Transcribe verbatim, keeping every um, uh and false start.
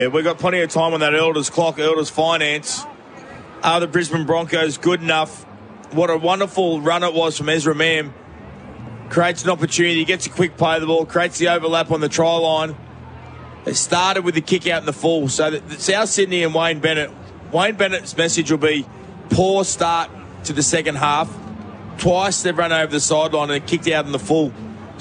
Yeah, we've got plenty of time on that Elders clock, Elders Finance. Are the Brisbane Broncos good enough? What a wonderful run it was from Ezra Mam. Creates an opportunity, gets a quick play of the ball, creates the overlap on the try line. They started with the kick out in the full. So the, the South Sydney and Wayne Bennett. Wayne Bennett's message will be poor start to the second half. Twice they've run over the sideline and kicked out in the full.